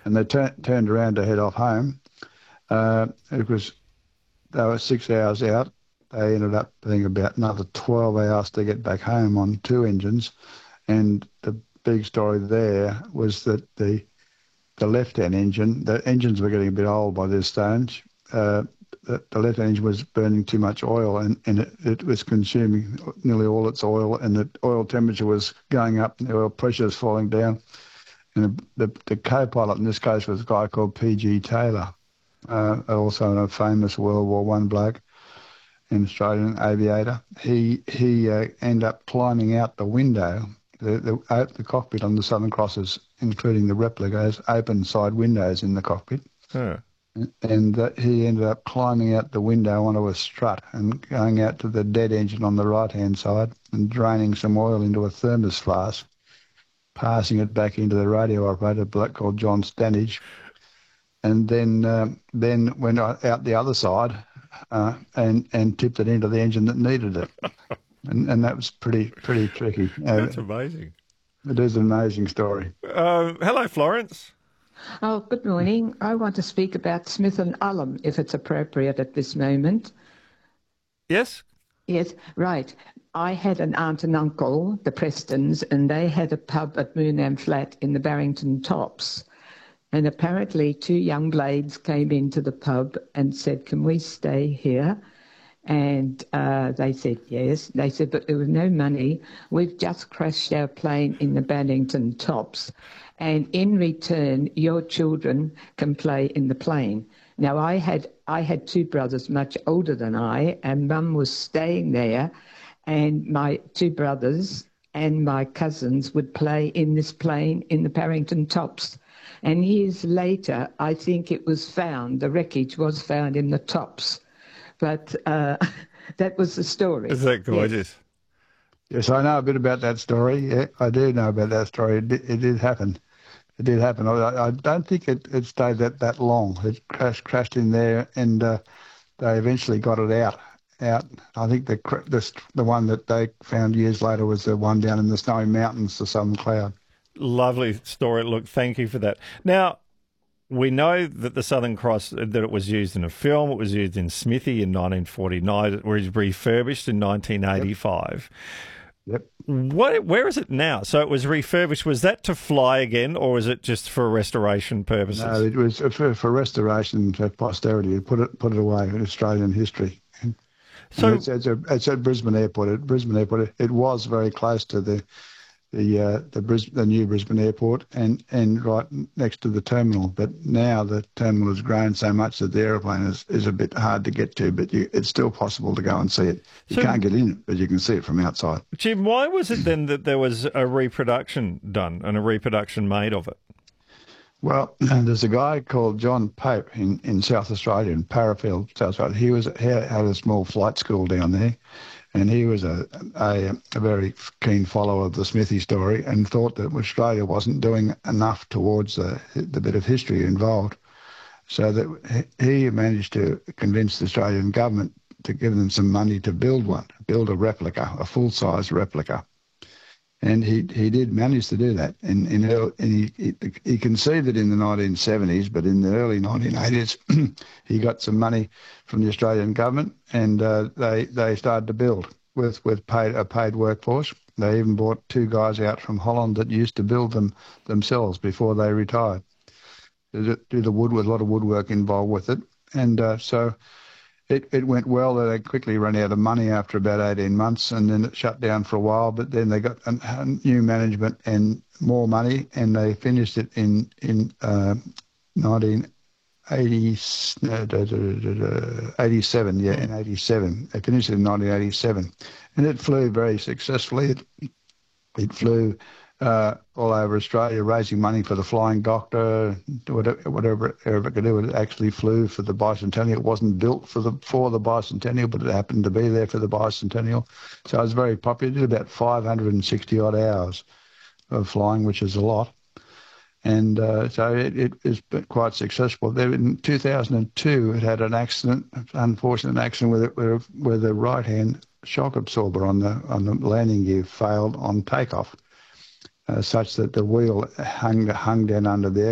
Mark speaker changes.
Speaker 1: and they turned around to head off home. It was They were 6 hours out. They ended up being about another 12 hours to get back home on two engines. And the big story there was that the left-hand engine, the engines were getting a bit old by this stage. The left-hand engine was burning too much oil, and it was consuming nearly all its oil, and the oil temperature was going up, and the oil pressure was falling down. And the co-pilot in this case was a guy called P.G. Taylor, also a famous World War One bloke, an Australian aviator. He ended up climbing out the window. The cockpit on the Southern Crosses, including the replica, has open side windows in the cockpit.
Speaker 2: Huh.
Speaker 1: And he ended up climbing out the window onto a strut and going out to the dead engine on the right-hand side and draining some oil into a thermos flask, passing it back into the radio operator, a bloke called John Stanage, and then went out the other side and tipped it into the engine that needed it. And that was pretty tricky.
Speaker 2: That's amazing.
Speaker 1: It is an amazing story.
Speaker 2: Hello, Florence.
Speaker 3: Oh, good morning. I want to speak about Smith and Ullum, if it's appropriate at this moment.
Speaker 2: Yes?
Speaker 3: Yes, right. I had an aunt and uncle, the Prestons, and they had a pub at Moonam Flat in the Barrington Tops. And apparently two young blades came into the pub and said, "Can we stay here?" And they said yes. They said, "But there was no money. We've just crashed our plane in the Barrington Tops. And in return, your children can play in the plane." Now, I had two brothers much older than I, and Mum was staying there, and my two brothers and my cousins would play in this plane in the Barrington Tops. And years later, I think it was found, the wreckage was found in the Tops. But that was the story.
Speaker 2: Is that gorgeous?
Speaker 1: Yes, I know a bit about that story. Yeah, I do know about that story. It did happen. It did happen. I don't think it stayed that long. It crashed in there, and they eventually got it out. I think the one that they found years later was the one down in the Snowy Mountains, the Southern Cloud.
Speaker 2: Lovely story. Look, thank you for that. Now, we know that the Southern Cross, that it was used in a film. It was used in Smithy in 1949. It was refurbished in 1985.
Speaker 1: Yep.
Speaker 2: Where is it now? So it was refurbished. Was that to fly again, or was it just for restoration purposes?
Speaker 1: No, it was for restoration, for posterity. Put it away in Australian history. So it's at Brisbane Airport. At Brisbane Airport, it was very close to the new Brisbane Airport and right next to the terminal. But now the terminal has grown so much that the aeroplane is a bit hard to get to, but it's still possible to go and see it. You can't get in it, but you can see it from outside.
Speaker 2: Jim, why was it then that there was a reproduction done and a reproduction made of it?
Speaker 1: Well, there's a guy called John Pope in South Australia, in Parafield, South Australia. He had a small flight school down there, and he was a very keen follower of the Smithy story and thought that Australia wasn't doing enough towards the bit of history involved. So that he managed to convince the Australian government to give them some money to build a replica, a full-size replica. And he did manage to do that. And he conceived it in the 1970s, but in the early 1980s, he got some money from the Australian government, and they started to build with a paid workforce. They even brought two guys out from Holland that used to build them themselves before they retired. Do the wood with a lot of woodwork involved with it, and so. It went well. They quickly ran out of money after about 18 months, and then it shut down for a while. But then they got a new management and more money, and they finished it in 1987. Yeah, in 87. They finished it in 1987, and it flew very successfully. It flew all over Australia, raising money for the Flying Doctor, whatever it could do. It actually flew for the bicentennial. It wasn't built for the bicentennial, but it happened to be there for the bicentennial. So it was very popular. It did about 560 odd hours of flying, which is a lot. And so it is quite successful. There in 2002, it had an accident, unfortunate accident, where the right-hand shock absorber on the landing gear failed on takeoff. Such that the wheel hung down under the